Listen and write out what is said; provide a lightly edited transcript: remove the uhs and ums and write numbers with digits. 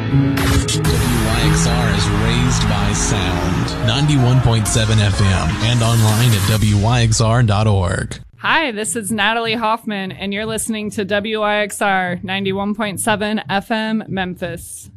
WYXR is raised by sound. 91.7 FM and online at WYXR.org. Hi, this is Natalie Hoffman, and you're listening to WYXR 91.7 FM Memphis.